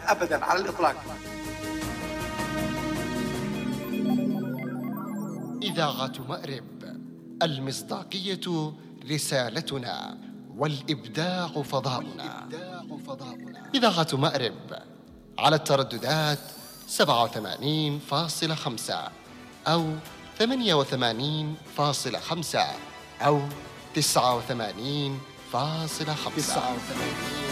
أبدا على الإطلاق. إذاعة مأرب، المصداقية رسالتنا والإبداع فضاؤنا. إذاعة مأرب على الترددات 87.5 أو 88.5 أو 89.5.